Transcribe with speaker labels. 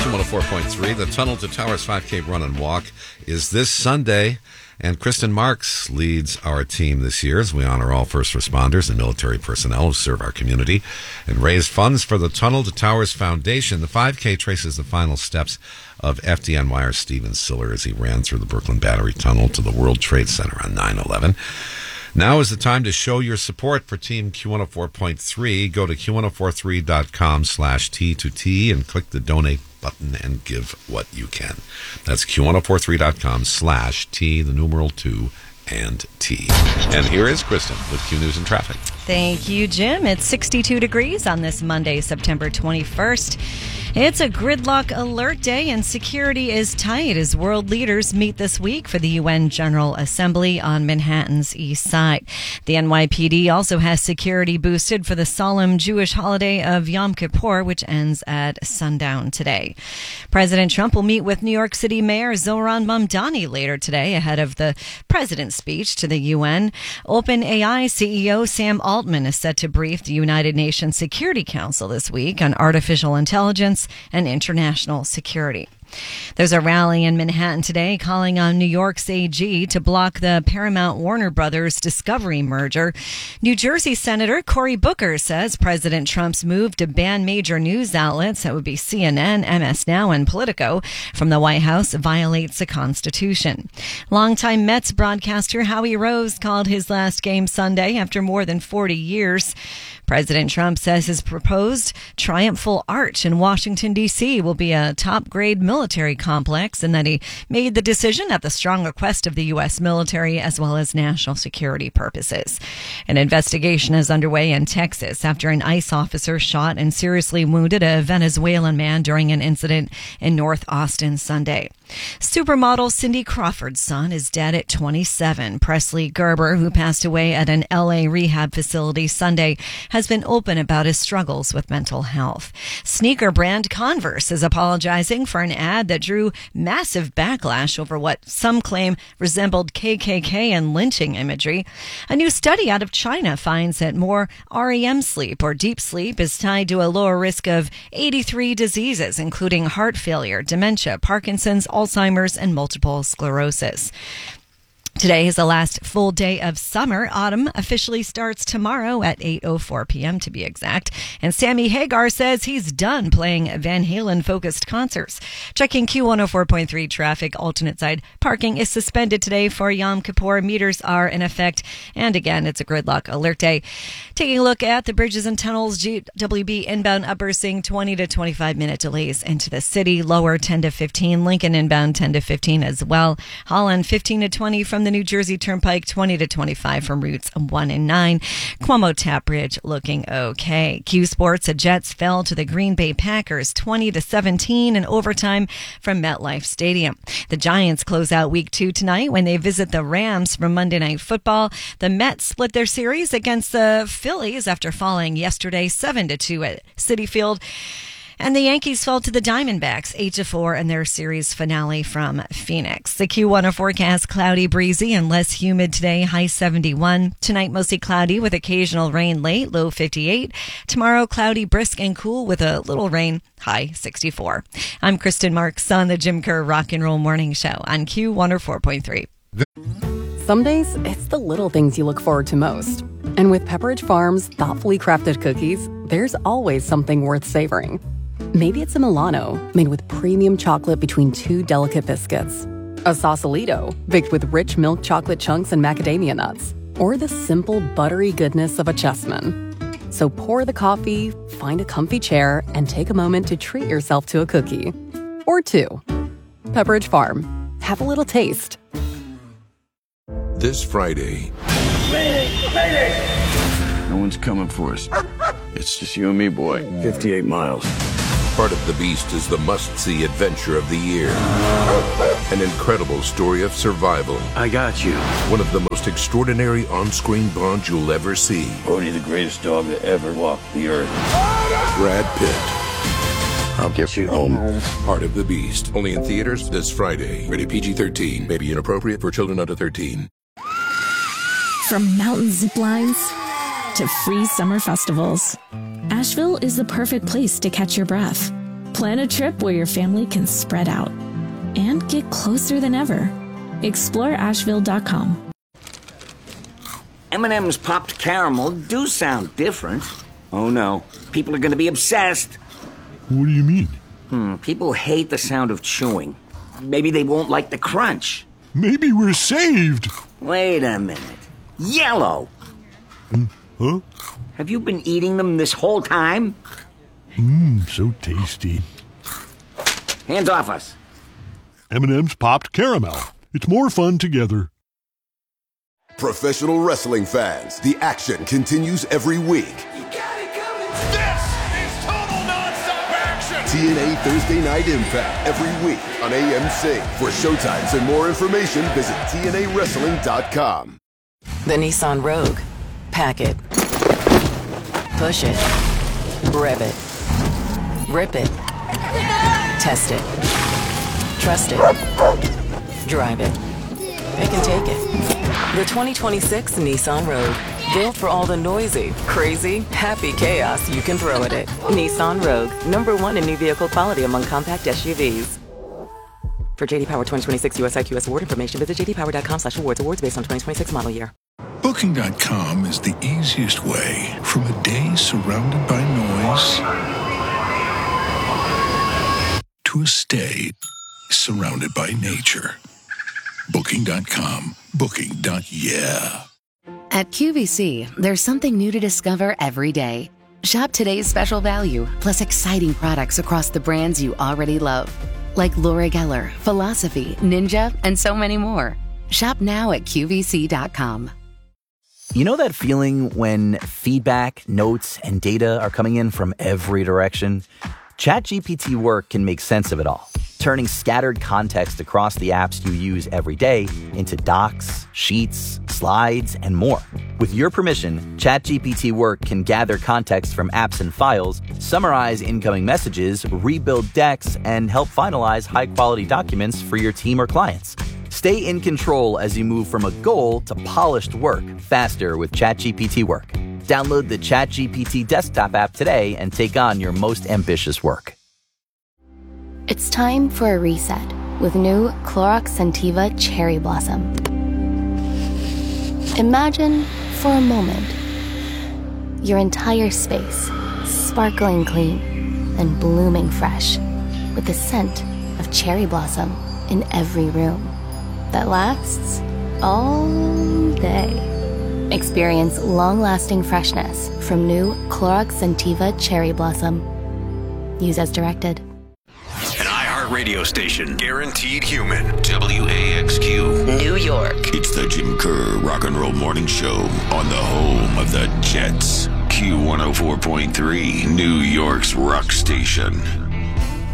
Speaker 1: Q104.3. The Tunnel to Towers 5K Run and Walk is this Sunday, and Kristen Marks leads our team this year as we honor all first responders and military personnel who serve our community and raise funds for the Tunnel to Towers Foundation. The 5K traces the final steps of FDNYer Steven Siller as he ran through the Brooklyn Battery Tunnel to the World Trade Center on 9/11. Now is the time to show your support for Team Q104.3. Go to Q104.3.com/T2T and click the donate button and give what you can. That's Q104.3.com/T, the numeral 2 and T. And here is Kristen with Q News and Traffic.
Speaker 2: Thank you, Jim. It's 62 degrees on this Monday, September 21st. It's a gridlock alert day, and security is tight as world leaders meet this week for the UN General Assembly on Manhattan's east side. The NYPD also has security boosted for the solemn Jewish holiday of Yom Kippur, which ends at sundown today. President Trump will meet with New York City Mayor Zohran Mamdani later today ahead of the president's speech to the UN. OpenAI CEO Sam Altman is set to brief the United Nations Security Council this week on artificial intelligence and international security. There's a rally in Manhattan today calling on New York's AG to block the Paramount-Warner Brothers Discovery merger. New Jersey Senator Cory Booker says President Trump's move to ban major news outlets, that would be CNN, MS Now, and Politico, from the White House violates the Constitution. Longtime Mets broadcaster Howie Rose called his last game Sunday after more than 40 years. President Trump says his proposed triumphal arch in Washington, D.C. will be a top-grade military complex and that he made the decision at the strong request of the U.S. military as well as national security purposes. An investigation is underway in Texas after an ICE officer shot and seriously wounded a Venezuelan man during an incident in North Austin Sunday. Supermodel Cindy Crawford's son is dead at 27. Presley Gerber, who passed away at an L.A. rehab facility Sunday, has been open about his struggles with mental health. Sneaker brand Converse is apologizing for an ad that drew massive backlash over what some claim resembled KKK and lynching imagery. A new study out of China finds that more REM sleep or deep sleep is tied to a lower risk of 83 diseases, including heart failure, dementia, Parkinson's, Alzheimer's, and multiple sclerosis. Today is the last full day of summer. Autumn officially starts tomorrow at 8:04 p.m. to be exact. And Sammy Hagar says he's done playing Van Halen-focused concerts. Checking Q104.3 traffic, alternate side parking is suspended today for Yom Kippur. Meters are in effect. And again, it's a gridlock alert day. Taking a look at the bridges and tunnels, GWB inbound upper seeing 20 to 25 minute delays into the city. Lower 10 to 15. Lincoln inbound 10 to 15 as well. Holland 15 to 20 from the New Jersey Turnpike, 20 to 25 from routes 1 and 9. Cuomo Tap Bridge looking okay. Q Sports, the Jets fell to the Green Bay Packers 20 to 17 in overtime from MetLife Stadium. The Giants close out week 2 tonight when they visit the Rams for Monday Night Football. The Mets split their series against the Phillies after falling yesterday 7-2 at Citi Field. And the Yankees fell to the Diamondbacks 8-4 in their series finale from Phoenix. The Q1 forecast, cloudy, breezy, and less humid today, high 71. Tonight, mostly cloudy with occasional rain late, low 58. Tomorrow, cloudy, brisk, and cool with a little rain, high 64. I'm Kristen Marks on the Jim Kerr Rock and Roll Morning Show on Q104.3.
Speaker 3: Some days, it's the little things you look forward to most. And with Pepperidge Farm's thoughtfully crafted cookies, there's always something worth savoring. Maybe it's a Milano, made with premium chocolate between 2 delicate biscuits. A Sausalito, baked with rich milk chocolate chunks and macadamia nuts. Or the simple, buttery goodness of a Chessman. So pour the coffee, find a comfy chair, and take a moment to treat yourself to a cookie. Or 2. Pepperidge Farm. Have a little taste.
Speaker 4: This Friday.
Speaker 5: Mayday! No one's coming for us. It's just you and me, boy. 58 miles.
Speaker 4: Part of the Beast is the must-see adventure of the year. An incredible story of survival.
Speaker 5: I got you.
Speaker 4: One of the most extraordinary on-screen bonds you'll ever see.
Speaker 5: Bodhi, the greatest dog that ever walked the earth.
Speaker 4: Brad Pitt.
Speaker 5: I'll get you home.
Speaker 4: Part of the Beast. Only in theaters this Friday. Rated PG-13. May be inappropriate for children under 13.
Speaker 6: From mountain zip lines to free summer festivals, Asheville is the perfect place to catch your breath. Plan a trip where your family can spread out and get closer than ever. Explore Asheville.com.
Speaker 7: M&M's popped caramel do sound different. Oh no, people are going to be obsessed.
Speaker 8: What do you mean?
Speaker 7: People hate the sound of chewing. Maybe they won't like the crunch.
Speaker 8: Maybe we're saved.
Speaker 7: Wait a minute. Yellow!
Speaker 8: Huh?
Speaker 7: Have you been eating them this whole time?
Speaker 8: So tasty.
Speaker 7: Hands off us.
Speaker 8: M&M's popped caramel. It's more fun together.
Speaker 9: Professional wrestling fans, the action continues every week.
Speaker 10: This is total non-stop action!
Speaker 9: TNA Thursday Night Impact every week on AMC. For showtimes and more information, visit TNAWrestling.com.
Speaker 11: The Nissan Rogue. Pack it. Push it. Rev it. Rip it. Test it. Trust it. Drive it. Pick and take it. The 2026 Nissan Rogue. Built for all the noisy, crazy, happy chaos you can throw at it. Nissan Rogue. #1 in new vehicle quality among compact SUVs. For JD Power 2026 US IQS award information, visit jdpower.com/awards. Awards based on 2026 model year.
Speaker 12: Booking.com is the easiest way from a day surrounded by noise to a stay surrounded by nature. Booking.com. Booking.yeah.
Speaker 13: At QVC, there's something new to discover every day. Shop today's special value, plus exciting products across the brands you already love. Like Laura Geller, Philosophy, Ninja, and so many more. Shop now at QVC.com.
Speaker 14: You know that feeling when feedback, notes, and data are coming in from every direction? ChatGPT Work can make sense of it all, turning scattered context across the apps you use every day into docs, sheets, slides, and more. With your permission, ChatGPT Work can gather context from apps and files, summarize incoming messages, rebuild decks, and help finalize high-quality documents for your team or clients. Stay in control as you move from a goal to polished work faster with ChatGPT Work. Download the ChatGPT desktop app today and take on your most ambitious work.
Speaker 15: It's time for a reset with new Clorox Scentiva Cherry Blossom. Imagine for a moment your entire space sparkling clean and blooming fresh with the scent of cherry blossom in every room that lasts all day. Experience long-lasting freshness from new Clorox Scentiva Cherry Blossom. Use as directed.
Speaker 16: An iHeartRadio station. Guaranteed human. WAXQ.
Speaker 17: New York.
Speaker 18: It's the Jim Kerr Rock and Roll Morning Show on the home of the Jets. Q104.3, New York's rock station.